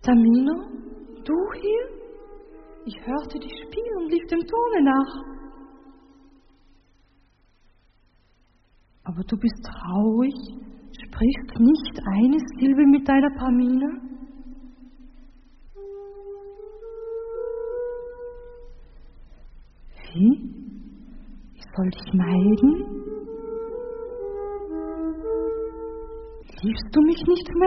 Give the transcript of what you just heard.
Tamino, du hier? Ich hörte dich spielen und lief dem Tone nach. Aber du bist traurig, sprichst nicht eine Silbe mit deiner Pamina? Wie? Ich soll dich meiden? Liebst du mich nicht mehr?